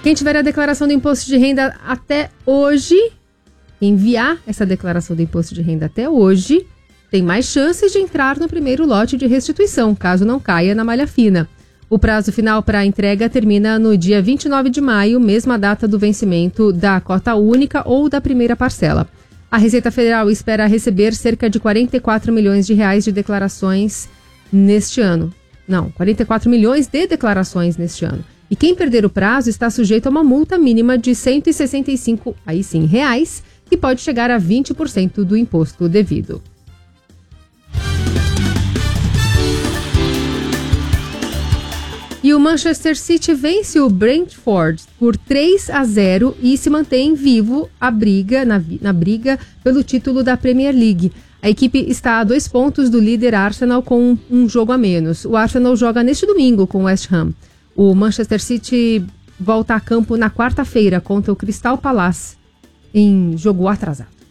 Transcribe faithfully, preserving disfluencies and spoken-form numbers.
Quem tiver a declaração do imposto de renda até hoje, enviar essa declaração do imposto de renda até hoje, tem mais chances de entrar no primeiro lote de restituição, caso não caia na malha fina. O prazo final para a entrega termina no dia vinte e nove de maio, mesma data do vencimento da cota única ou da primeira parcela. A Receita Federal espera receber cerca de quarenta e quatro milhões de reais de declarações neste ano. Não, quarenta e quatro milhões de declarações neste ano. E quem perder o prazo está sujeito a uma multa mínima de cento e sessenta e cinco, aí sim, reais, que pode chegar a vinte por cento do imposto devido. E o Manchester City vence o Brentford por três a zero e se mantém vivo a briga, na, na briga pelo título da Premier League. A equipe está a dois pontos do líder Arsenal com um jogo a menos. O Arsenal joga neste domingo com o West Ham. O Manchester City volta a campo na quarta-feira contra o Crystal Palace em jogo atrasado.